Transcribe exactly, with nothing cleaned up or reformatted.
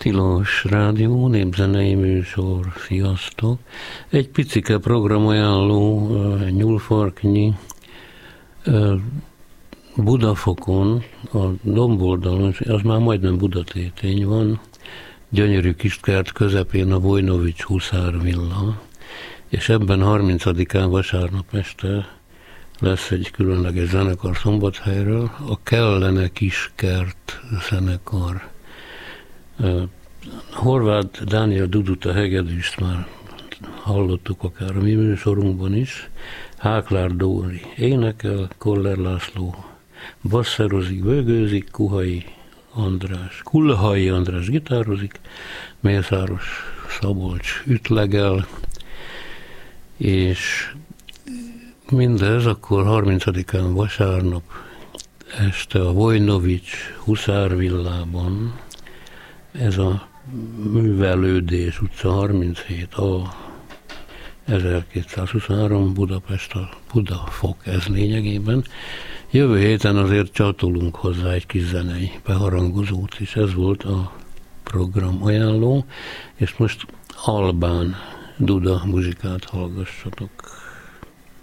Tilos Rádió, népzenei műsor, sziasztok! Egy picike programajánló, Nyúlfarknyi, Budafokon, a domboldalon, az már majdnem Budatétény van, gyönyörű kiskert közepén a Vojnovics huszárvilla, és ebben harmincadikán vasárnap este lesz egy különleges zenekar Szombathelyről, a Kellene Kiskert zenekar. Horváth Dániel Dudut, a hegedűst már hallottuk akár a mi műsorunkban is, Háklár Dóri énekel, Koller László basszerozik, bőgőzik, Kuhai András, Kullahai András gitározik, Mészáros Szabolcs ütlegel, és mindez akkor harmincadikán vasárnap este a Vojnovics huszárvillában, ez a Művelődés utca harminchét A, ezerkétszázhuszonhárom, Budapest, a Budafok, ez lényegében. Jövő héten azért csatolunk hozzá egy kis zenei beharangozót, és ez volt a program ajánló, és most Albán Duda muzsikát hallgassatok.